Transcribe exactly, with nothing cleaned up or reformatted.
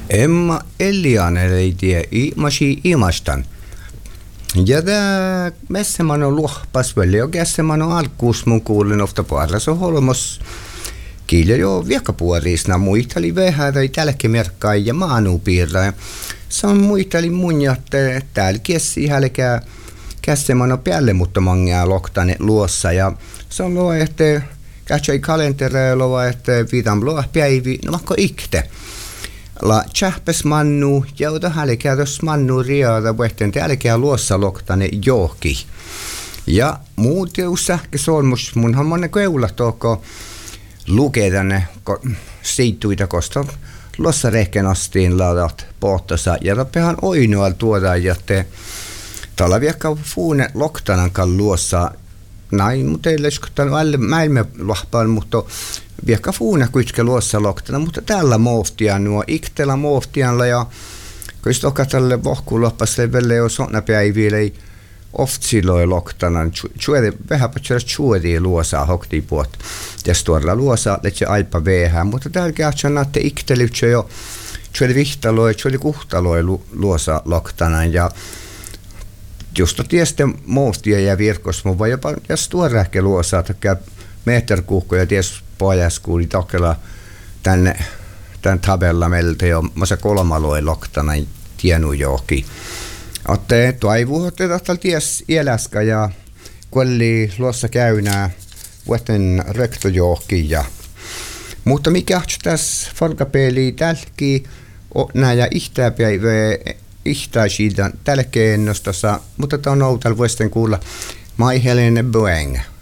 Emma Elian ei tiedä imasi imastan. Ja tämä messemän on luohpas väli, ja käsemän on alkuus mun kuulin ofta puolella. Se on holmos kiilä jo viekkapuolisena muisteli vähän tai tälläkin merkkaa ja maanupiirra. Se on muisteli mun, että täällä kiesi hälkää käsemän on päälle, mutta mangaa loktane luossa. Ja se on luo, että katsoi kalentereilla, että viitan luo päivi, no vaikka ikte. La tjähpäs mannu, jouta hälkää tos mannu riada, vuotten tälkää luossa loktane johki. Ja muut jos sähkö solmus, munhan monen keula toko lukee tänne siittuita kosta luossa rehken astiin laadat pohtossa. Ja rappehan oinoal tuoda, että tällä viekka fuune loktanankaan luossa. Näin, mutta ei leskuttanut alle mäilme lahpaan, mutta viekka fuuna kuitke luossa loktana, mutta tällä muoftian nuo iktellä muoftianla ja kun stokka tälle vohkuloppaiselle velle on sonna päiville ei oftsiloi loktana, chuori vähän patsaa chuori luosa hokti puot. Ja tuolla luosa letse aipa veehää, mutta täällä kähtsän näette iktelytsä jo chuori vihtaloi, chuori kuhtaloi luosa loktana ja just tiesten muoftia ja virkos mun vai jopa jos tuorähke luosa takia meterkuhko ja ties pojas kuuli tokella tänne tän tabella meiltä jo massa kolmaloi loktana tienu johki. Otte toivuutte tästä ties eläskä ja kuolli luossa käynää vuoten rektojohki ja mutta mikä tässä folkapeli tälki näjä ihtääpäivä ihtää siitä tälkeen nostossa, mutta tämä on outal vuosten kuulla Mai Helene Boeng.